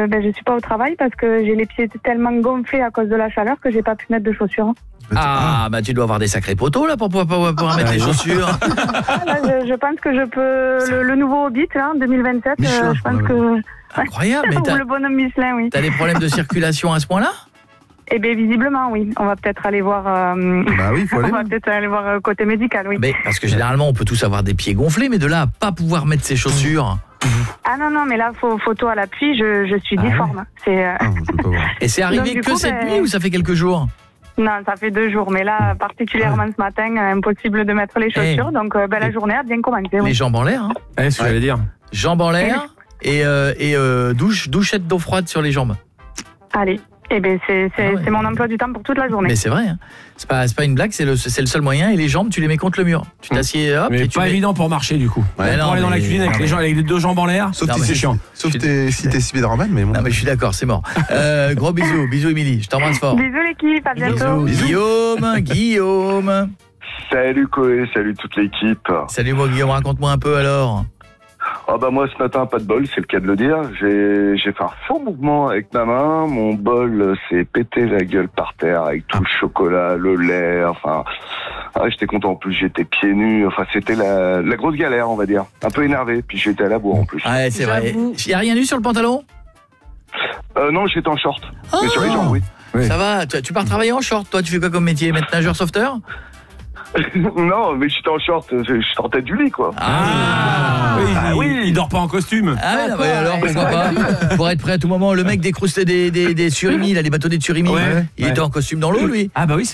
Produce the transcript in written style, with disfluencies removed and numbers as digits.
je suis pas au travail parce que j'ai les pieds tellement gonflés à cause de la chaleur que j'ai pas pu mettre de chaussures. Ah, bah tu dois avoir des sacrés poteaux là pour pouvoir mettre les chaussures. Là, je pense que je peux le nouveau Hobbit là, 2027, Michelin, je pense que Incroyable, mais ou le bonhomme Michelin, oui. t'as des problèmes de circulation à ce point-là? Eh bien, visiblement, oui. On va peut-être aller voir. Bah oui, faut aller. On va peut-être aller voir côté médical, oui. Mais parce que généralement on peut tous avoir des pieds gonflés, mais de là à pas pouvoir mettre ses chaussures. Ah non, mais là, photo à l'appui, je suis difforme. C'est. Ah, je peux pas voir. Et c'est arrivé Donc, du que coup, cette nuit ou ça fait quelques jours? Non, ça fait 2 jours, mais là, particulièrement ce matin, impossible de mettre les chaussures, donc la journée a bien commencé. Les Oui. jambes en l'air, hein. C'est ce que j'allais dire. Jambes en l'air et douchette d'eau froide sur les jambes. Allez. Eh bien, c'est ouais. mon emploi du temps pour toute la journée. Mais c'est vrai, hein. C'est pas une blague, c'est le seul moyen. Et les jambes, tu les mets contre le mur. Tu t'assieds, hop, Mais et tu pas mets... évident pour marcher du coup. Ouais, Pour non, aller dans la mais- cuisine avec les 2 jambes en l'air. Sauf Non, si mais c'est c'est chiant. Sauf si t'es Spider-Man, mais bon. Non mais je suis d'accord, c'est mort. Gros bisous Émilie, je t'embrasse fort. Bisous l'équipe, à bientôt. Guillaume. Salut Koé, salut toute l'équipe. Salut moi Guillaume, raconte-moi un peu alors. Ah bah moi ce matin, pas de bol, c'est le cas de le dire. J'ai fait un faux mouvement avec ma main. Mon bol s'est pété la gueule par terre avec tout le chocolat, le lait, enfin... Ah, j'étais content, en plus j'étais pieds nus, enfin c'était la grosse galère on va dire. Un peu énervé, puis j'étais à la bourre en plus. Ouais c'est vrai. Y a rien eu sur le pantalon? Non, j'étais en short, mais sur les jambes, oui. Oui. Ça va, tu pars travailler en short, toi tu fais quoi comme métier? Mettre nageur sauveteur? Non, mais j'étais en short, je suis en tête du lit quoi. Oui, il dort pas en costume. Ah ouais, non, mais alors pourquoi pas? Pour être prêt à tout moment, le mec des surimi, là, les bâtonnets de surimi, Ouais. il était en costume dans l'eau lui. Ah bah oui, c'est